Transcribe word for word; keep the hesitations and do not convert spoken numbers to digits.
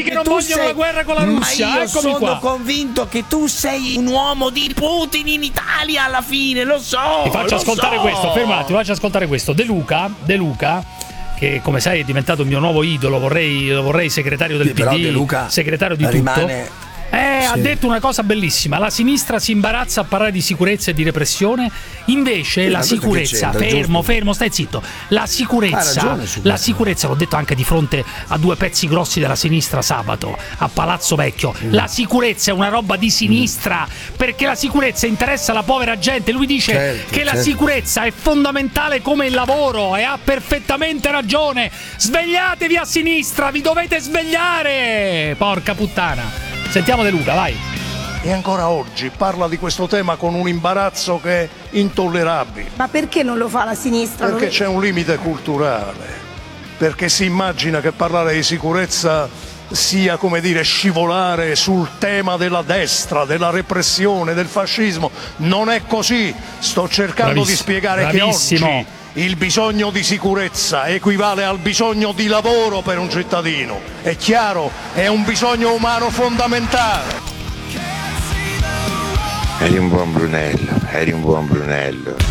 quelli che non vogliono sei... la guerra con la Russia. Ma io Eccomi sono qua. convinto che tu sei un uomo di Putin in Italia alla fine, lo so. Ti faccio lo ascoltare so. questo, fermati, ti faccio ascoltare questo. De Luca, De Luca, che come sai è diventato il mio nuovo idolo, vorrei, lo vorrei segretario del Sì, P però D, De Luca segretario di rimane... tutto. Eh, Sì. ha detto una cosa bellissima: la sinistra si imbarazza a parlare di sicurezza e di repressione, invece Sì, la ma questo che sicurezza, c'entra, fermo, giusto? fermo, stai zitto. La Ha sicurezza, ragione su la questo. sicurezza, l'ho detto anche di fronte a due pezzi grossi della sinistra sabato a Palazzo Vecchio. Mm. La sicurezza è una roba di sinistra, perché la sicurezza interessa la povera gente. Lui dice Certo, che la certo. sicurezza è fondamentale come il lavoro e ha perfettamente ragione. Svegliatevi a sinistra, vi dovete svegliare! Porca puttana. Sentiamo De Luca, vai. E ancora oggi parla di questo tema con un imbarazzo che è intollerabile, Ma perché non lo fa la sinistra? perché Lo- c'è un limite culturale, perché si immagina che parlare di sicurezza sia, come dire, scivolare sul tema della destra, della repressione, del fascismo. Non è così. Sto cercando Bravissimo, di spiegare bravissimo. che oggi il bisogno di sicurezza equivale al bisogno di lavoro per un cittadino. È chiaro, è un bisogno umano fondamentale. Eri un buon Brunello, eri un buon Brunello.